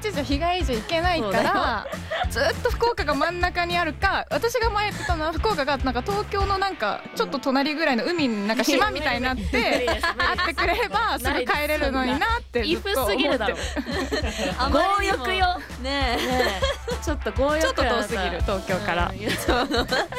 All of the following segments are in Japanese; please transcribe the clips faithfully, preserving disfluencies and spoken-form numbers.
じゃ日帰りじゃ行けないからずっと福岡が真ん中にあるか、私が前言ってたのは福岡がなんか東京のなんかちょっと隣ぐらいの海になんか島みたいになって会ってくれればすぐ帰れるのになってずっと思ってる。 イフすぎるだろ強欲よねえちょっと強欲ちょっと遠すぎる東京から、うん、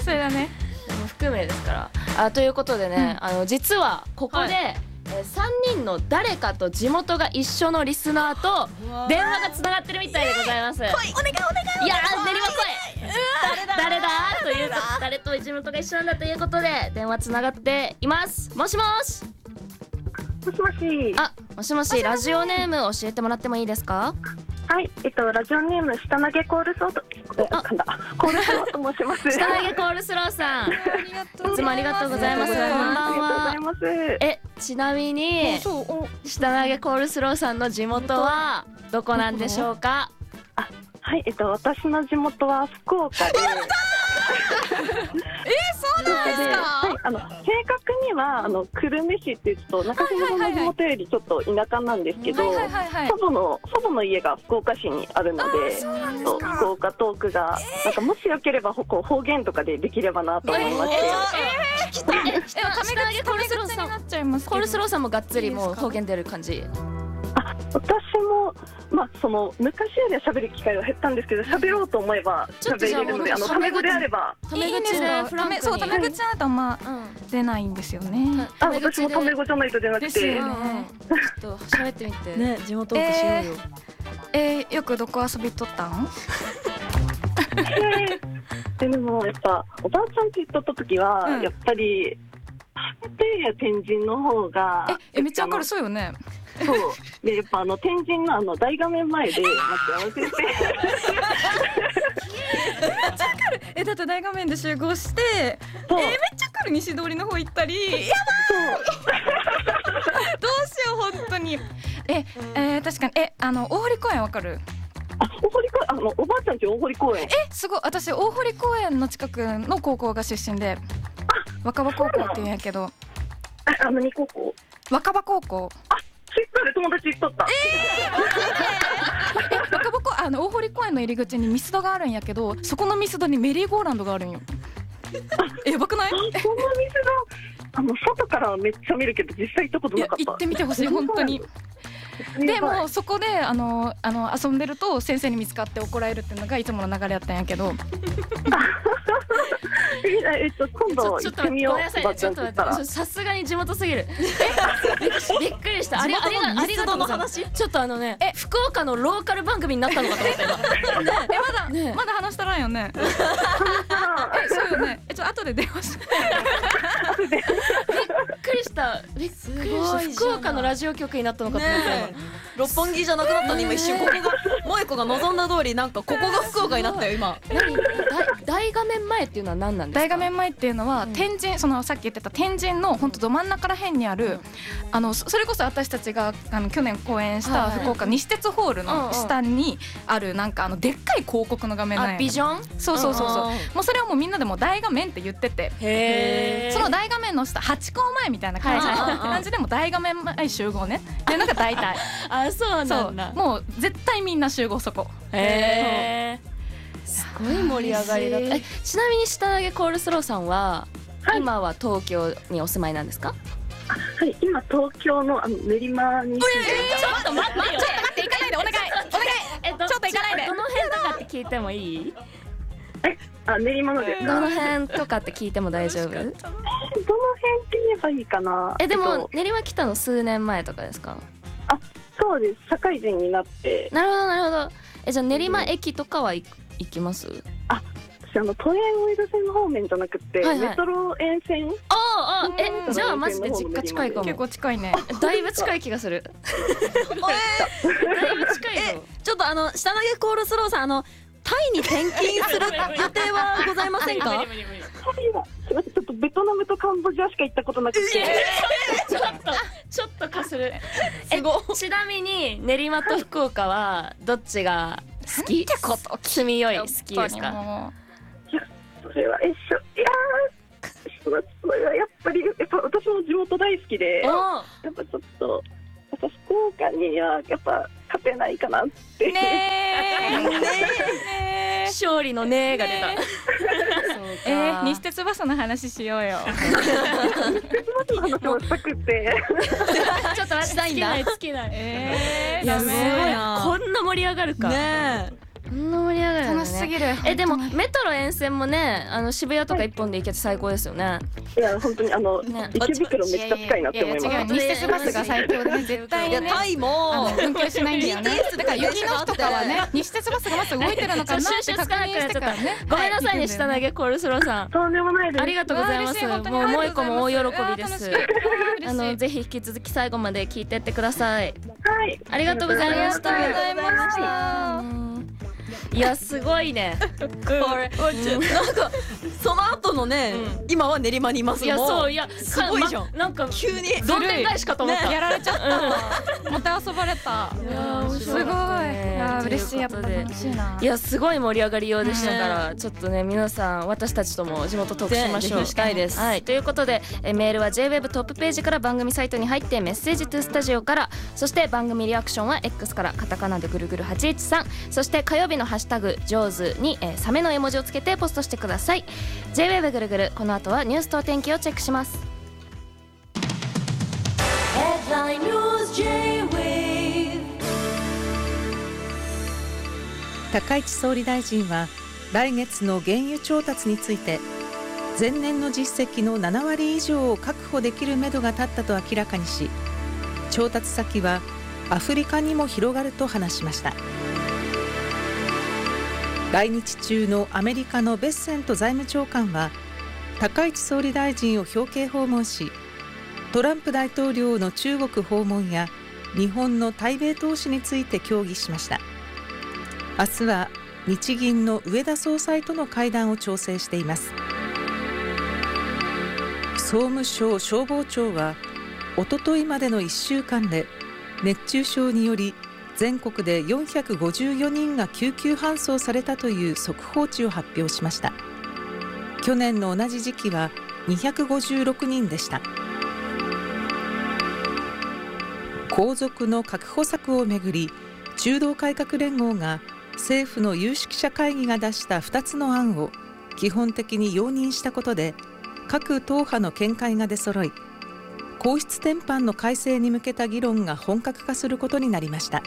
それだね含めですから。あということでね、うん、あの実はここで、はい、えー、さんにんの誰かと地元が一緒のリスナーと電話がつながってるみたいでございます。来い、お願いお願い。いやー、練馬来い。誰だ誰だということ誰と地元が一緒なんだということで電話つながっています。もしもし。 もしもし。 あ、もしもし。ラジオネーム教えてもらってもいいですか？ はい、えっとラジオネーム下投げコールスローとあ噛んだコールスローと申します。 下投げコールスローさん、いつもありがとうございます。こんばんは。え、ちなみに下投げコールスローさんの地元はどこなんでしょうか？ あ、はい、えっと私の地元は福岡で。 えー、そうなんですか？ はい、あの正確にはあの久留米市っていうと中島さんの地元よりちょっと田舎なんですけど、祖母の祖母の家が福岡市にあるので、福岡トークが、えー、なんかもしよければこう方言とかでできればなと思いまして。 えー、聞きたい。え、下投げコールスローさん、コールスローさんもがっつりもう方言出る感じ？ あ、私もまあその昔よりは喋る機会は減ったんですけど、喋ろうと思えば喋れるので、あのタメ語であれば。 タメ口でフランクに。 そう、タメ口だとあんま出ないんですよね。 あ、私もタメ語じゃないと出なくて。 ですよね。 ちょっと喋ってみて。 ね、地元トークしようよ。 えー、よくどこ遊びとったん？ でもやっぱおばあちゃんって言っとった時は、うん、やっぱり判定や天神の方がええめっちゃわかる。そうよね。 そうでやっぱあの天神のあの大画面前で待ち合わせてめっちゃわかる。えだって大画面で集合してえー、めっちゃわかる。西通りの方行ったりやばいどうしよう本当にえ、えー、確かにえあの大堀公園わかる？ あ、大堀公園、あのおばあちゃんち大堀公園。 え、すごい。私大堀公園の近くの高校が出身で、若葉高校って言うんやけど。 あ、あ、何高校？ 若葉高校。 あ、ツイッターで友達言っとった。 えー、若葉高あの大堀公園の入り口にミスドがあるんやけど、そこのミスドにメリーゴーランドがあるんよ。え、やばくない？ そのミスド、あの外からはめっちゃ見るけど実際行ったことなかった。 行ってみてほしい本当に。でもそこであのあの遊んでると先生に見つかって怒られるっていうのがいつもの流れやったんやけどえっと今度行ってみよう。 ちょっと待って、さすがに地元すぎるびっくりした。ありがとうございます。ちょっとあのね、え福岡のローカル番組になったのかと思った今えまだねまだ話したらんよねえそうよね。えちょっと後で電話してびっくりしたびっくりした。福岡のラジオ局になったのかと思った六本木じゃなくなったね今一瞬。ここが萌子が望んだ通りなんかここが福岡になったよ今。 何大画面前っていうのは何なんですか？ 大画面前っていうのは、うん、天神そのさっき言ってた天神の本当ど真ん中ら辺にある、うん、あのそれこそ私たちがあの去年公演した福岡西鉄ホールの下にあるなんかあのでっかい広告の画面なんや。 あビジョン？ そうそうそうそう。もうそれをもうみんなでも大画面って言ってて。へー。その大画面の下ハチ公前みたいな感じの感じでも大画面前集合ねっていうのが大体。 あそうなんだ。 もう絶対みんな集合そこ。 へー。すごい盛り上がりだった。えちなみに下投げコールスローさんは、はい、今は東京にお住まいなんですか？ はい、今東京のあの練馬に。 ちょっと待ってよ。ちょっと待って行かないでお願いお願い。えっとちょっと行かないで。 どの辺とかって聞いてもいい？ えあ練馬のですか？ どの辺とかって聞いても大丈夫？どの辺って言えばいいかな。 えでも練馬来たの数年前とかですか？ あそうです。社会人になって。 なるほどなるほど。えじゃあ練馬駅とかは行く行きます？ あ、私あの都営大江戸線の方面じゃなくて、はいはい、メトロ沿線。 ああ、え、じゃあマジで実家近いかも。 結構近いね。 だいぶ近い気がする。だいぶ近いよ。 ちょっとあの下投げコールスローさんあのタイに転勤する予定はございませんか？ タイはすみませんちょっとベトナムとカンボジアしか行ったことなくて。 ちょっとちょっとかする。え、ちなみに練馬と福岡はどっちが好き？ってこと？住みよい好きですか？ いや、それは一緒。いやー、それはやっぱりやっぱ私も地元大好きで、やっぱちょっとやっぱ福岡にはやっぱ勝てないかなって。 ねね勝利のねが出た。 えー、西鉄バスの話しようよ。 西鉄バスの話をしたくてちょっと待って、尽きない尽きない。 えー、 いやすごいな、こんな盛り上がるかねえ、 こんな盛り上がるんだね。 楽しすぎる。 えでもメトロ沿線もね、あの渋谷とか一本で行けて最高ですよね。 いや本当にあの、 ね、 池袋めっちゃ近いなって思います。 いやいや違う、西鉄バスが最強でね、絶対にね、 タイも運休しないんだよね。だから雪の日とかはね、西鉄バスがまず動いてるのかなって確認してからね。 ごめんなさいね、下投げコールスローさん。 とんでもないです。 ありがとうございます。もう萌え子も大喜びです。あのぜひ引き続き最後まで聞いてってください。 はい。 ありがとうございました。 ありがとうございました。 いやすごいね。 これ、うん、なんかその後のね、うん、今は練馬にいます。 いやそういやすごいじゃん、ま、 なんか急にどんでん返しかと思った、 ね、やられちゃった、うん、また遊ばれた。いやすごい、いや嬉しい、やっぱ楽しいな。 いやすごい盛り上がりようでしたから、うん、ちょっとね皆さん私たちとも地元トークしましょう。 したいです。 はい、ということでえメールは ジェイウェブ トップページから番組サイトに入ってメッセージトゥスタジオから、そして番組リアクションは X からカタカナでぐるぐるはちいちさん、そして火曜日のハッシュタグジョーズに、えー、サメの絵文字をつけてポストしてください。 ジェイウェブ ぐるぐる、この後はニュースとお天気をチェックします。 高市総理大臣は来月の原油調達について、前年の実績のななわり以上を確保できるめどが立ったと明らかにし、調達先はアフリカにも広がると話しました。来日中のアメリカのベッセント財務長官は高市総理大臣を表敬訪問し、トランプ大統領の中国訪問や日本の対米投資について協議しました。明日は日銀の植田総裁との会談を調整しています。総務省消防庁はおとといまでのいっしゅうかんで熱中症により全国でよんひゃくごじゅうよにんが救急搬送されたという速報値を発表しました。去年の同じ時期はにひゃくごじゅうろくにんでした。皇族の確保策をめぐり、中道改革連合が政府の有識者会議が出したふたつの案を基本的に容認したことで、各党派の見解が出揃い、皇室典範の改正に向けた議論が本格化することになりました。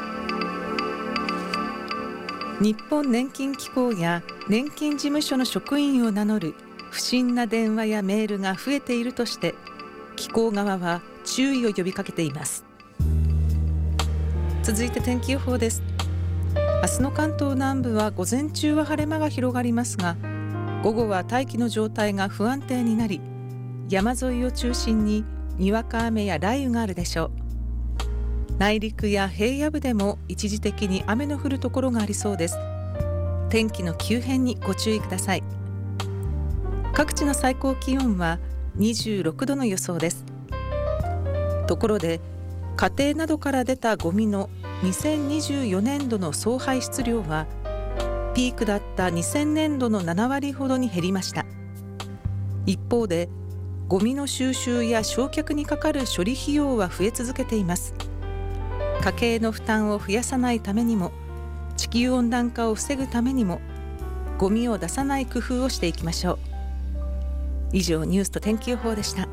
日本年金機構や年金事務所の職員を名乗る不審な電話やメールが増えているとして、機構側は注意を呼びかけています。続いて天気予報です。明日の関東南部は午前中は晴れ間が広がりますが、午後は大気の状態が不安定になり、山沿いを中心ににわか雨や雷雨があるでしょう。内陸や平野部でも一時的に雨の降るところがありそうです。天気の急変にご注意ください。各地の最高気温はにじゅうろくどの予想です。ところで家庭などから出たゴミのにせんにじゅうよねんどの総排出量はピークだったにせんねんどのななわりほどに減りました。一方でゴミの収集や焼却にかかる処理費用は増え続けています。家計の負担を増やさないためにも、地球温暖化を防ぐためにも、ゴミを出さない工夫をしていきましょう。以上、ニュースと天気予報でした。